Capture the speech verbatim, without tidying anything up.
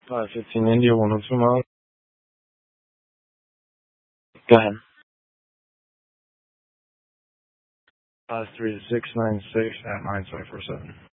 five fifteen India, one oh two miles. Go ahead. five three six nine six at nine five four seven.